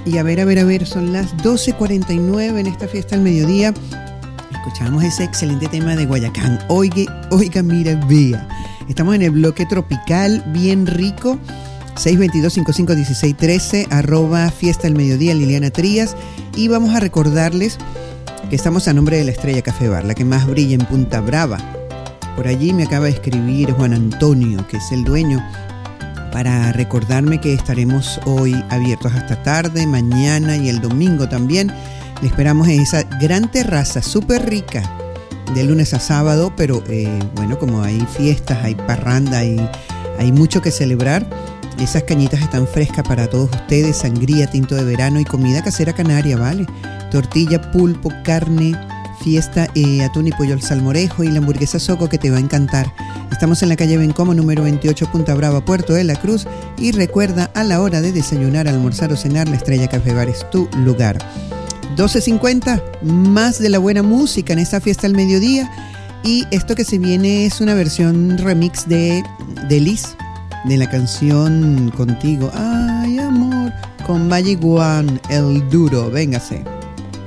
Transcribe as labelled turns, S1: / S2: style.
S1: Y a ver, son las 12:49 en esta fiesta al mediodía. Escuchamos ese excelente tema de Guayacán. Oiga, mira, vea. Estamos en el bloque tropical, bien rico. 622-551613, @fiesta al mediodía, Liliana Trías. Y vamos a recordarles que estamos a nombre de la Estrella Café Bar, la que más brilla en Punta Brava. Por allí me acaba de escribir Juan Antonio, que es el dueño, para recordarme que estaremos hoy abiertos hasta tarde, mañana y el domingo también. Le esperamos en esa gran terraza súper rica de lunes a sábado, pero bueno, como hay fiestas, hay parranda, hay mucho que celebrar. Esas cañitas están frescas para todos ustedes, sangría, tinto de verano y comida casera canaria, ¿vale? Tortilla, pulpo, carne, fiesta, atún y pollo al salmorejo y la hamburguesa Soco que te va a encantar. Estamos en la calle Bencomo, número 28, Punta Brava, Puerto de la Cruz. Y recuerda, a la hora de desayunar, almorzar o cenar, la Estrella Café Bar es tu lugar. 12:50, más de la buena música en esta fiesta al mediodía. Y esto que se viene es una versión remix de Liz, de la canción Contigo. Ay, amor, con Magic One, el duro. Véngase.